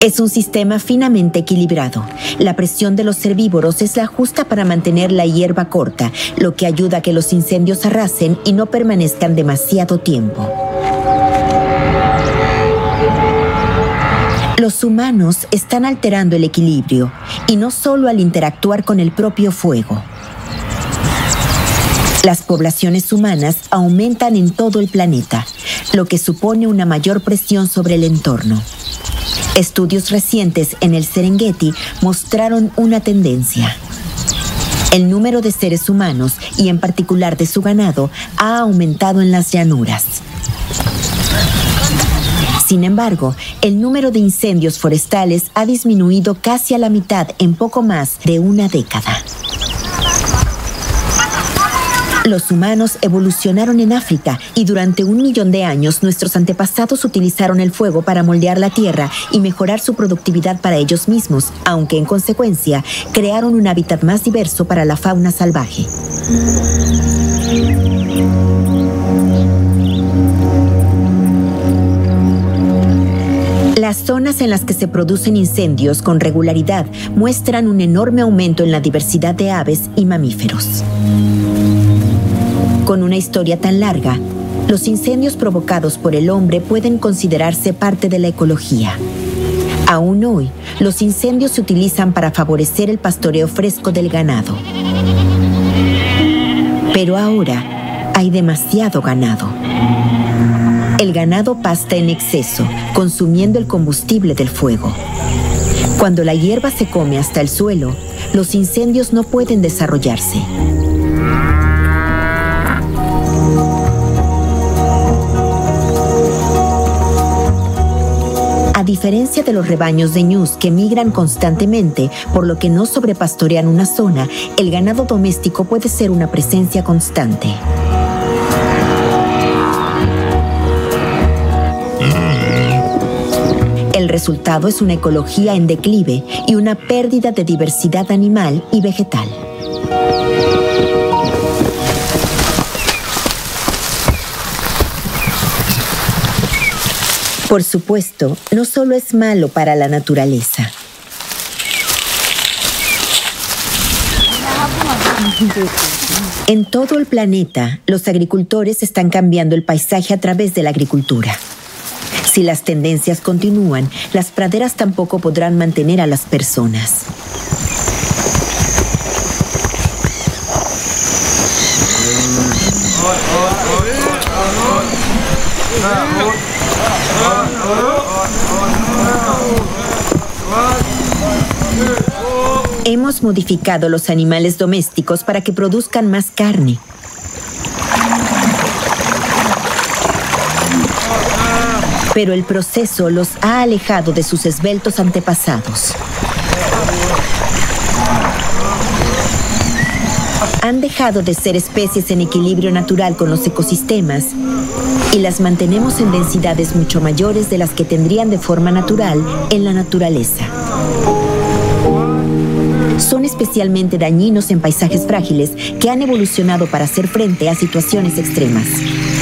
Es un sistema finamente equilibrado. La presión de los herbívoros es la justa para mantener la hierba corta, lo que ayuda a que los incendios arrasen y no permanezcan demasiado tiempo. Los humanos están alterando el equilibrio, y no solo al interactuar con el propio fuego. Las poblaciones humanas aumentan en todo el planeta, lo que supone una mayor presión sobre el entorno. Estudios recientes en el Serengeti mostraron una tendencia. El número de seres humanos, y en particular de su ganado, ha aumentado en las llanuras. Sin embargo, el número de incendios forestales ha disminuido casi a la mitad en poco más de una década. Los humanos evolucionaron en África y durante 1 millón de años nuestros antepasados utilizaron el fuego para moldear la tierra y mejorar su productividad para ellos mismos, aunque en consecuencia crearon un hábitat más diverso para la fauna salvaje. Las zonas en las que se producen incendios con regularidad muestran un enorme aumento en la diversidad de aves y mamíferos. Con una historia tan larga, los incendios provocados por el hombre pueden considerarse parte de la ecología. Aún hoy, los incendios se utilizan para favorecer el pastoreo fresco del ganado. Pero ahora hay demasiado ganado. El ganado pasta en exceso, consumiendo el combustible del fuego. Cuando la hierba se come hasta el suelo, los incendios no pueden desarrollarse. A diferencia de los rebaños de ñus que migran constantemente, por lo que no sobrepastorean una zona, el ganado doméstico puede ser una presencia constante. El resultado es una ecología en declive y una pérdida de diversidad animal y vegetal. Por supuesto, no solo es malo para la naturaleza. En todo el planeta, los agricultores están cambiando el paisaje a través de la agricultura. Si las tendencias continúan, las praderas tampoco podrán mantener a las personas. Hemos modificado los animales domésticos para que produzcan más carne. Pero el proceso los ha alejado de sus esbeltos antepasados. Han dejado de ser especies en equilibrio natural con los ecosistemas y las mantenemos en densidades mucho mayores de las que tendrían de forma natural en la naturaleza. Son especialmente dañinos en paisajes frágiles que han evolucionado para hacer frente a situaciones extremas.